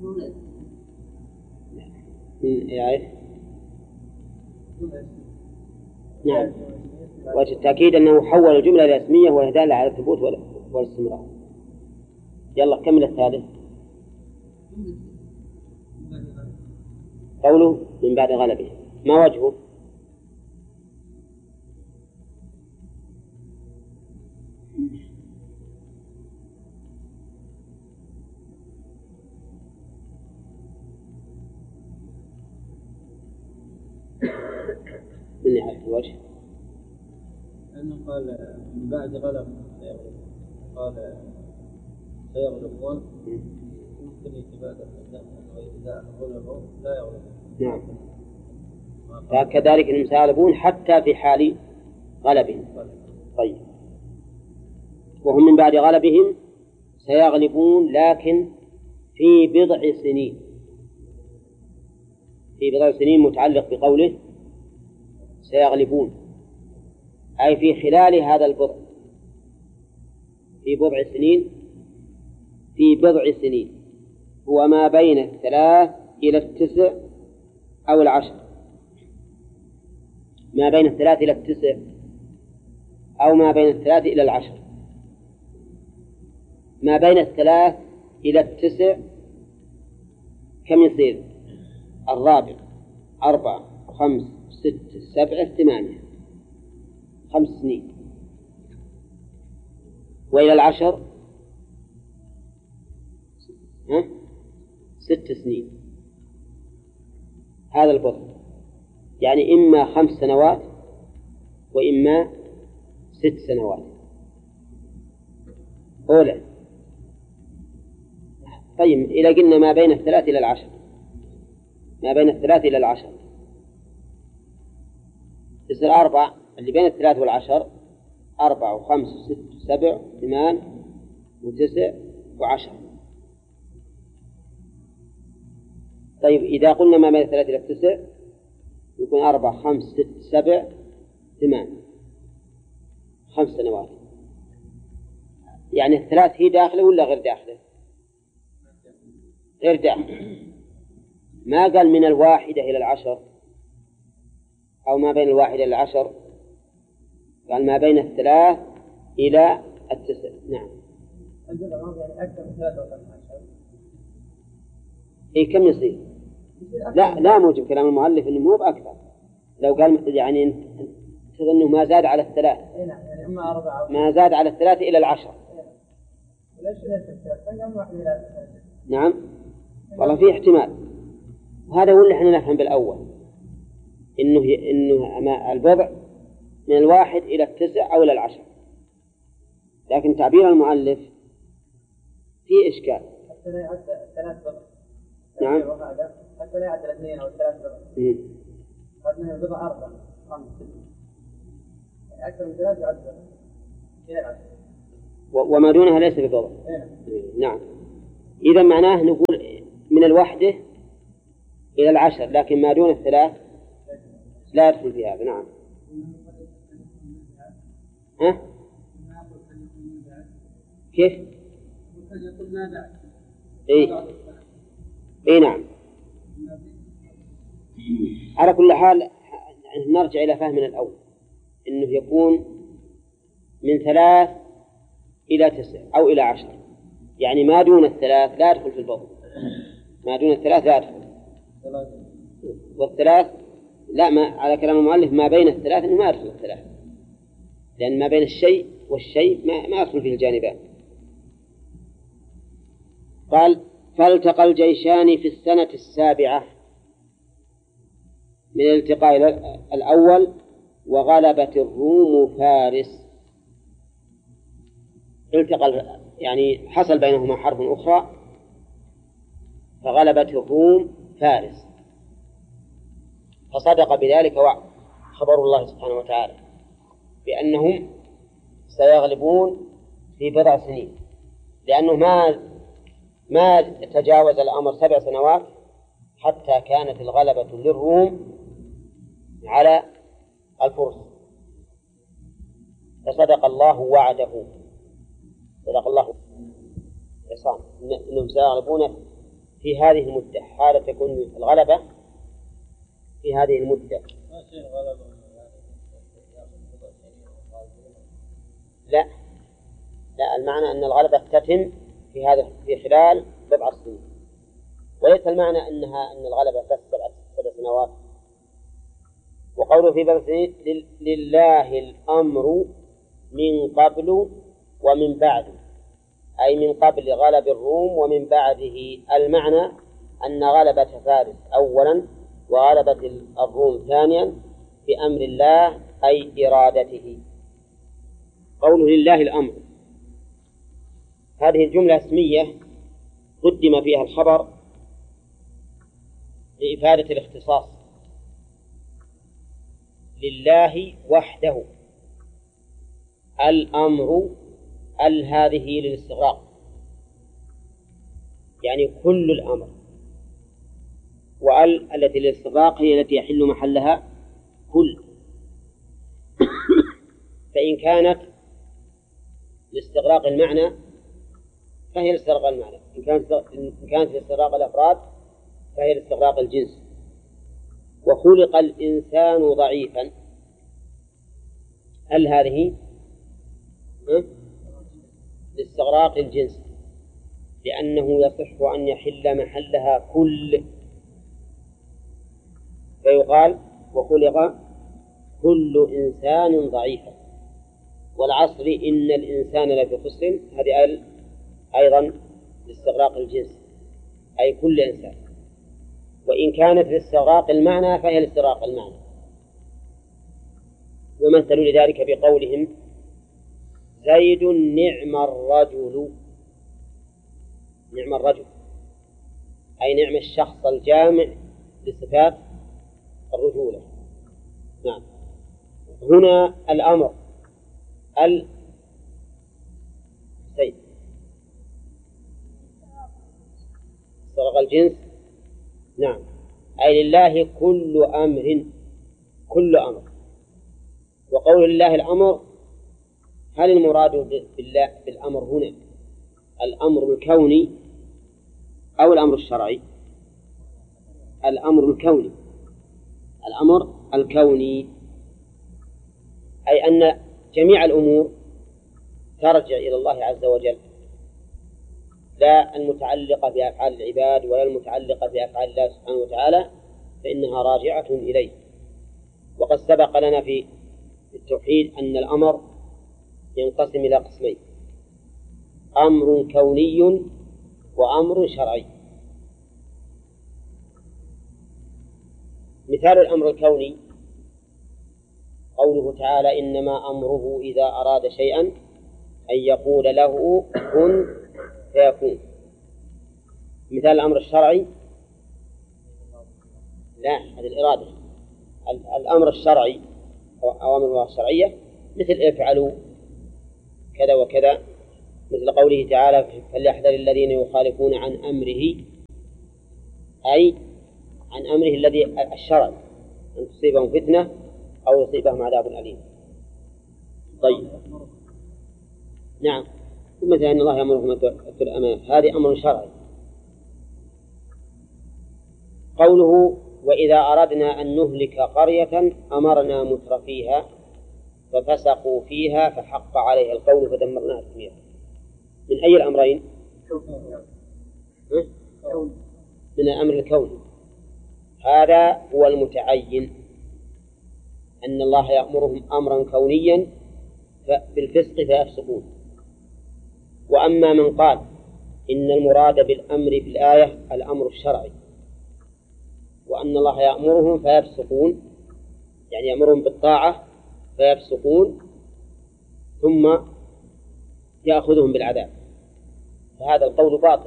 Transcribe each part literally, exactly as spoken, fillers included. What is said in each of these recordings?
يعرف. نعم، وجه التأكيد أنه حول الجملة إلى اسمية وهي دالة على الثبوت والاستمرار. يلا كمل الثالث. قوله من بعد غلبه، ما وجهه؟ من يعرف الوجه؟ لأنه قال من بعد غلب سيغلب، قال سيغلبون ممكن يتبادل وإذا غلبوا لا يغلبون. نعم، فكذلك هم سيغلبون حتى في حال غلبهم. طيب، وهم من بعد غلبهم سيغلبون لكن في بضع سنين، في بضع سنين متعلق بقوله سيغلبون، أي في خلال هذا البضع، في بضع سنين، في بضع سنين هو ما بين الثلاث إلى التسع أو العشر، ما بين الثلاث إلى التسع أو ما بين الثلاث إلى العشر. ما بين الثلاث إلى التسع كم يصير؟ الرابع أربعة خمس ست سبعة ثمانية، خمس سنين. وإلى العشر ها؟ ست سنين. هذا البضع يعني إما خمس سنوات وإما ست سنوات أولى. طيب، إذا قلنا ما بين الثلاث إلى العشر، ما بين الثلاث إلى العشر تصير أربع، اللي بين الثلاث والعشر أربع وخمس وست وسبع وثمان وتسع وعشر. طيب، إذا قلنا ما بين الثلاث إلى التسع يكون أربع خمس ست سبع ثمان، خمس سنوات. يعني الثلاث هي داخلة ولا غير داخلة؟ غير داخلة. ما قال من الواحدة إلى العشر أو ما بين الواحدة إلى العشر، قال ما بين الثلاث إلى التسع. نعم. يعني أكثر من ثلاثة وخمسة. إيه كم يصير؟ لا لا، موجب كلام المؤلف إنه مو بأكثر. لو قال يعني تظنه ما زاد على الثلاث، يعني إما أربعة ما زاد على الثلاث إلى العشر. وليش إلى نعم، والله فيه احتمال، وهذا هو اللي احنا نفهم بالأول، إنه إنه البضع من الواحد إلى التسع أو إلى العشر. لكن تعبير المؤلف فيه إشكال. حتى لا يعد ثلاث بضع. نعم. حتى لا يعد الاثنين أو الثلاث بضع. قد من البضع أربعة خمس ست، يعني أكثر من ثلاث يعد إلى العشر. وما دونها ليس ببضع. نعم. إذا معناه نقول من الوحدة إلى العشر، لكن ما دون الثلاث لا يدخل في هذا. نعم. ها؟ كيف؟ إيه إيه نعم. على كل حال نرجع إلى فهمنا الأول، إنه يكون من ثلاث إلى تسع أو إلى عشر، يعني ما دون الثلاث لا يدخل في البضع، ما دون الثلاث لا يدخل. والثلاث لا، ما على كلام المؤلف ما بين الثلاث إنه ما يدخل الثلاث، لأن ما بين الشيء والشيء ما ما يدخل فيه الجانبان. قال فالتقى الجيشان في السنة السابعة من الالتقاء الأول وغلبت الروم فارس. التقى يعني حصل بينهما حرب أخرى فغلبت الروم فارس، فصدق بذلك خبر الله سبحانه وتعالى بأنهم سيغلبون في بضع سنين، لأنه ما ما تجاوز الأمر سبع سنوات حتى كانت الغلبة للروم على الفرس، فصدق الله وعده، صدق الله عصام إنهم سيغلبون في هذه المدة حال تكون الغلبة في هذه المدة. لا لا المعنى أن الغلبة تتم في هذا في خلال سبع سنين، وليس المعنى أنها أن الغلبة بس سبع سبع سنوات. وقوله في بضع سنين لله الأمر من قبل ومن بعد، أي من قبل غلب الروم ومن بعده. المعنى أن غلبة فارس أولا وغلبة الروم ثانيا بأمر الله أي إرادته. قوله لله الأمر، هذه الجملة اسمية قدم فيها الخبر لإفادة الاختصاص، لله وحده. الأمر ال هذه للاستغراق، يعني كل الأمر، وال التي للاستغراق هي التي يحل محلها كل. فإن كانت لاستغراق المعنى فهي لاستغراق المعنى، إن كانت إن كانت لاستغراق الأفراد فهي لاستغراق الجنس. وخلق الإنسان ضعيفا، هل هذه لاستغراق الجنس، لأنه يصح أن يحل محلها كل، فيقال وخلق كل إنسان ضعيفا. والعصر إن الإنسان لفي خسر، هذه أيضا لاستغراق الجنس أي كل إنسان. وإن كانت لاستغراق المعنى فهي لاستغراق المعنى. ومثلوا لذلك بقولهم زيد نعم الرجل، نعم الرجل أي نعم الشخص الجامع لصفات الرجولة. نعم. هنا الأمر ال سيد استغراق الجنس. نعم، أي لله كل أمر، كل أمر. وقول لله الأمر، هل المراد بالله بالأمر هنا الأمر الكوني أو الأمر الشرعي؟ الأمر الكوني، الأمر الكوني، أي أن جميع الأمور ترجع إلى الله عز وجل، لا المتعلقة بأفعال العباد ولا المتعلقة بأفعال الله سبحانه وتعالى، فإنها راجعة إليه. وقد سبق لنا في التوحيد أن الأمر ينقسم إلى قسمين: أمر كوني وأمر شرعي. مثال الأمر الكوني قوله تعالى إنما أمره إذا أراد شيئا أن يقول له كن فيكون. مثال الأمر الشرعي لا، هذه الإرادة. الأمر الشرعي أو أوامر الله الشرعية مثل افعلوا كذا وكذا، مثل قوله تعالى فليحذر الذين يخالفون عن أمره، أي عن أمره الذي الشرعي، أن تصيبهم فتنة أو يصيبهم عذاب أليم. طيب، نعم، مثل أن الله يأمركم أن تؤتوا الأمانة، هذه أمر شرعي. قوله وإذا أردنا أن نهلك قرية أمرنا مترفيها ففسقوا فيها فحق عليها القول فدمرناها تدميرا. من أي الأمرين؟ من الأمر الكوني. هذا هو المتعين، أن الله يأمرهم أمرا كونيا بالفسق فيفسقون. وأما من قال إن المراد بالأمر في الآية الأمر الشرعي، وأن الله يأمرهم فيفسقون، يعني يأمرهم بالطاعة فيفسقون ثم يأخذهم بالعذاب، فهذا القول باطل،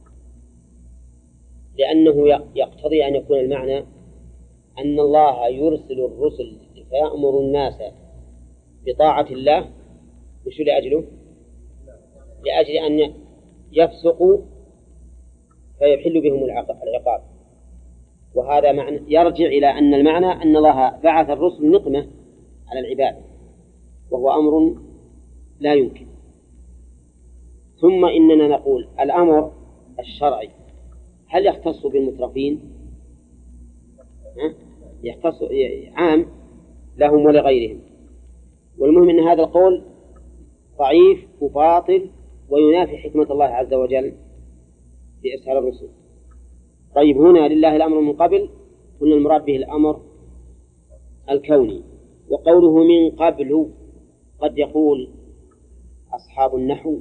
لأنه يقتضي أن يكون المعنى أن الله يرسل الرسل فيأمر الناس بطاعة الله، وشو لأجله؟ لأجل أن يفسقوا فيحل بهم العقاب. وهذا معنى يرجع إلى أن المعنى أن الله بعث الرسل نقمة على العباد، وهو أمر لا يمكن. ثم إننا نقول الأمر الشرعي هل يختص بالمترفين؟ يختص عام لهم ولغيرهم. والمهم أن هذا القول ضعيف وباطل وينافي حكمة الله عز وجل في إرسال الرسل. طيب هنا لله الأمر من قبل، قلنا المراد به الأمر الكوني. وقوله من قبل، قد يقول أصحاب النحو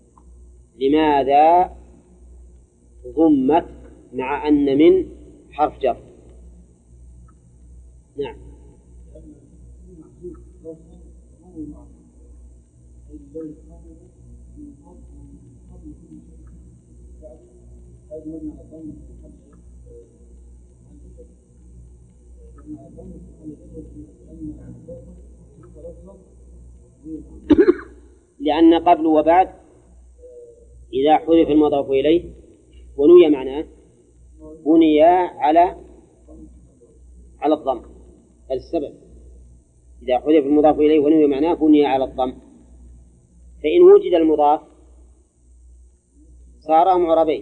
لماذا ضمت مع أن من حرف جر؟ نعم. لأن قبل وبعد إذا حذف المضاف إليه ونوي معناه بني على على الضم. السبب إذا حذف المضاف إليه ونوي معناه بني على الضم. فإن وجد المضاف صار معربين،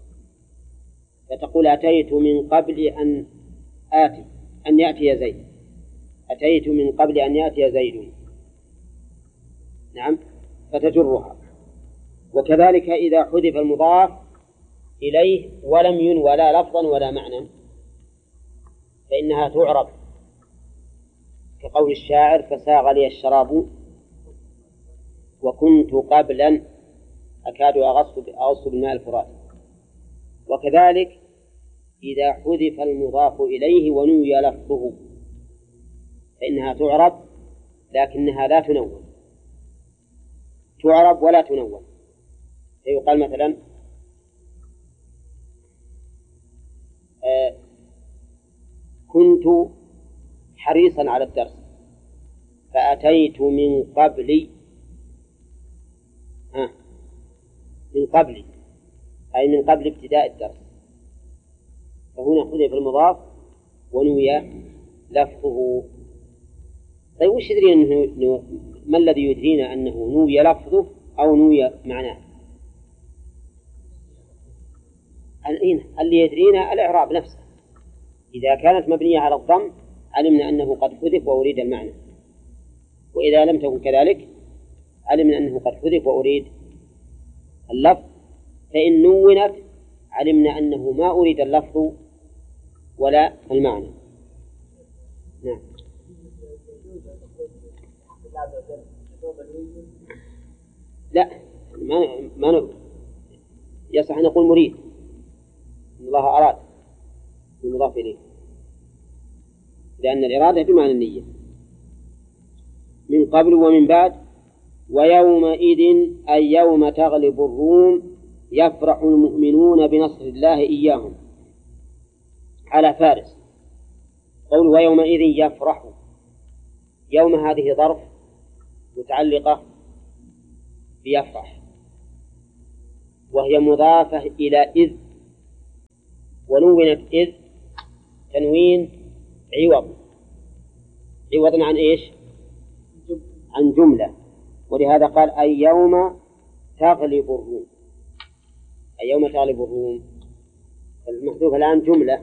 فتقول أتيت من قبل أن آتي أن يأتي زيد، أتيت من قبل أن يأتي زيد، نعم، فتجرها. وكذلك إذا حذف المضاف إليه ولم ينوى لا لفظا ولا معنى فإنها تعرب، كقول الشاعر فساغ لي الشراب وكنت قبلا أكاد أغص بالماء الفرات. وكذلك إذا حذف المضاف إليه ونوي لفظه فإنها تعرب لكنها لا تنون، تعرب ولا تنون. فيقال مثلا آه كنت حريصا على الدرس فأتيت من قبل آه من قبل أي من قبل ابتداء الدرس، فهنا حذف المضاف ونوي لفظه. طيب وش يدرينا أنه ما الذي يدرينا أنه نوي لفظه أو نوي معناه؟ اللي يدرينا الإعراب نفسه. إذا كانت مبنية على الضم علمنا أنه قد حذف وأريد المعنى، وإذا لم تكن كذلك علمنا أنه قد حذف وأريد اللفظ. فإن نونت علمنا أنه ما أريد اللفظ ولا المعنى. نعم. لا ما ما يصح أن نقول مريد، الله أراد المضاف إليه، لأن الإرادة بمعنى النية. من قبل ومن بعد. ويومئذ أي يوم تغلب الروم يفرح المؤمنون بنصر الله إياهم على فارس. قول ويومئذ يفرح، يوم هذه ظرف متعلقة بيفرح، وهي مضافة إلى إذ، ونونت إذ تنوين عوض عوضا عن إيش؟ عن جملة. ولهذا قال أي يوم تغلب الروم، أي يوم تغلب الروم. المحذوف الآن جملة